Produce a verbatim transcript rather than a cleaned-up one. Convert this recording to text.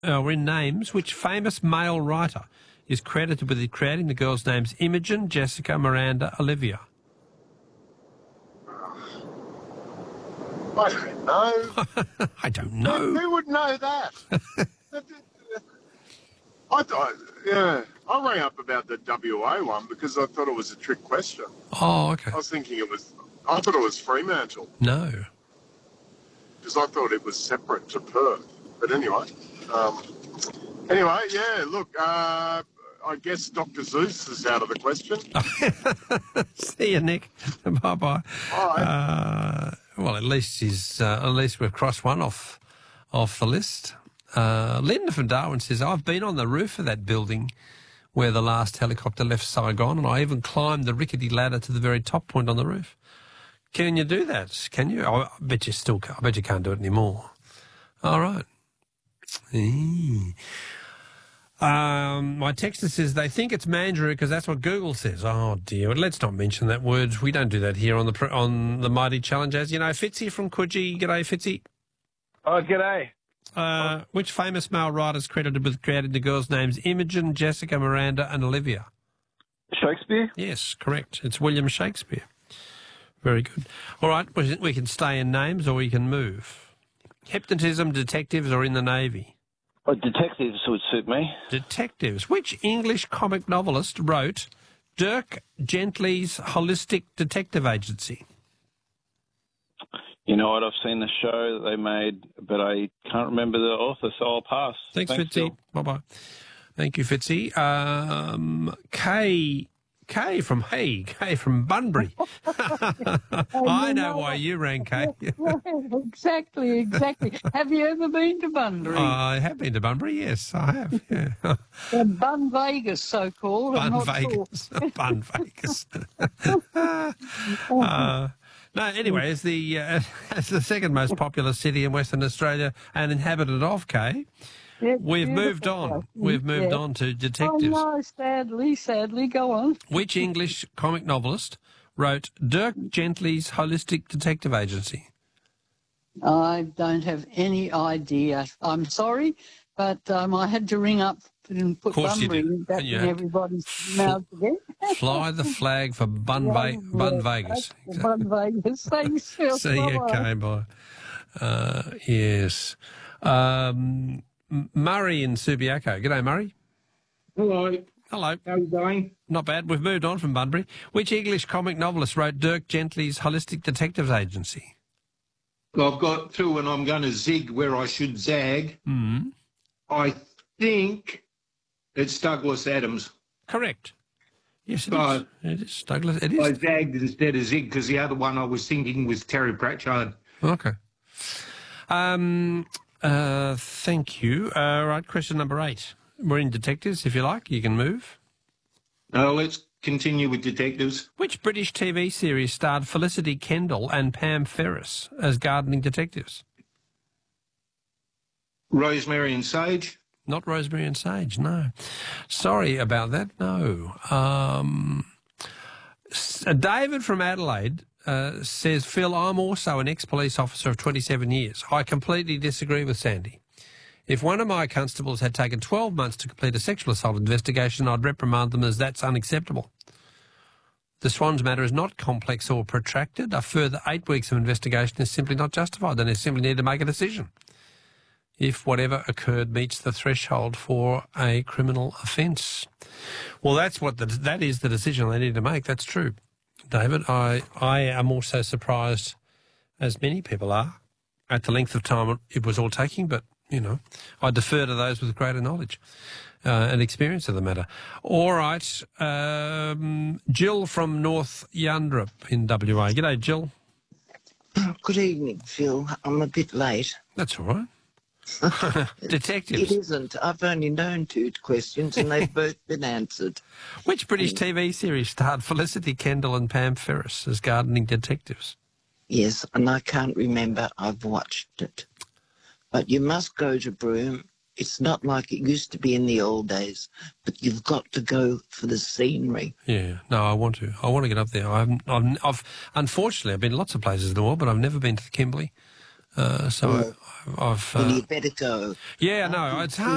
uh, or in names, which famous male writer is credited with creating the girls' names Imogen, Jessica, Miranda, Olivia? I don't know. I don't Who, know. who would know that? I thought, yeah, I rang up about the W A one because I thought it was a trick question. Oh, okay. I was thinking it was, I thought it was Fremantle No. because I thought it was separate to Perth. But anyway, um, anyway, yeah, look, uh, I guess Doctor Zeus is out of the question. See you, Nick. Bye-bye. All right. Uh, well, at least he's, uh, at least we've crossed one off, off the list. Uh, Linda from Darwin says, I've been on the roof of that building where the last helicopter left Saigon, and I even climbed the rickety ladder to the very top point on the roof. Can you do that? Can you? I bet you still can't. I bet you can't do it anymore. All right. Eee. Um, my texter says they think it's Mandurah because that's what Google says. Oh, dear. Well, let's not mention that word. We don't do that here on the on the Mighty Challenge. As you know, Fitzy from Coogee. G'day, Fitzy. Oh, g'day. Uh, which famous male writer is credited with creating the girls' names Imogen, Jessica, Miranda and Olivia? Shakespeare? Yes, correct. It's William Shakespeare. Very good. All right, we can stay in names or we can move. Hypnotism, detectives or in the Navy? Oh, detectives would suit me. Detectives. Which English comic novelist wrote Dirk Gently's Holistic Detective Agency? You know what, I've seen the show that they made, but I can't remember the author, so I'll pass. Thanks, Thanks Fitzy. Bye-bye. Thank you, Fitzy. Um, Kay, Kay from, hey, Kay from Bunbury. I know why you rang, Kay. Exactly, exactly. Have you ever been to Bunbury? I have been to Bunbury, yes, I have, yeah. Uh, Bun Vegas, so-called. I'm Bun not Vegas. sure. Bun Vegas. uh, no, anyway, as the, uh, as the second most populous city in Western Australia and inhabited of, Kay, It's we've moved beautiful. on. We've moved Yeah. on to Oh, detectives. no, sadly, sadly. Go on. Which English comic novelist wrote Dirk Gently's Holistic Detective Agency? I don't have any idea. I'm sorry, but um, I had to ring up and put Of course you Bunbury did. back And you in had- everybody's mouth again. Fly the flag for Bun, Yeah, Ve- Bun yeah, Vegas. that's the Bun Vegas. Thanks, Phil. See you, Bye-bye. Kay. Bye. Uh, yes. Um, M- Murray in Subiaco. G'day, Murray. Hello, Hello. how are you going? Not bad. We've moved on from Bunbury. Which English comic novelist wrote Dirk Gently's Holistic Detectives Agency? Well, I've got two and I'm going to zig where I should zag. Mm. I think it's Douglas Adams. Correct. Yes, it Uh, is. It is, Douglas. It I is. zagged instead of zig because the other one I was thinking was Terry Pratchard. Okay. Um, uh, thank you. Uh, right, question number eight. We're in detectives, if you like. You can move. Uh, let's continue with detectives. Which British T V series starred Felicity Kendall and Pam Ferris as gardening detectives? Rosemary and Sage. Not Rosemary and Sage, no. Sorry about that, no. Um, S- uh, David from Adelaide uh, says, Phil, I'm also an ex-police officer of twenty-seven years. I completely disagree with Sandy. If one of my constables had taken twelve months to complete a sexual assault investigation, I'd reprimand them as that's unacceptable. The Swans matter is not complex or protracted. A further eight weeks of investigation is simply not justified. They simply need to make a decision if whatever occurred meets the threshold for a criminal offence. Well, that's what the, that is the decision they need to make. That's true, David. I I am also surprised, as many people are, at the length of time it was all taking. But you know, I defer to those with greater knowledge uh, and experience of the matter. All right, um, Jill from North Yandrup in W A. G'day, Jill. Good evening, Phil. I'm a bit late. That's all right. Detectives. It isn't. I've only known two questions and they've both been answered. Which British T V series starred Felicity Kendall and Pam Ferris as gardening detectives? Yes, and I can't remember. I've watched it. But you must go to Broome. It's not like it used to be in the old days, but you've got to go for the scenery. Yeah, no, I want to. I want to get up there. I haven't, I've, I've, unfortunately, I've been lots of places in the world, but I've never been to the Kimberley. Uh, so Oh. I, I've. Uh, Well, you better go. yeah, no, it's hard.